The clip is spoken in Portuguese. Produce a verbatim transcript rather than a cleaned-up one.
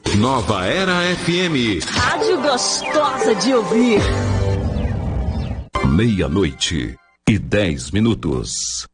Nova Era F M. Rádio gostosa de ouvir. Meia-noite e dez minutos.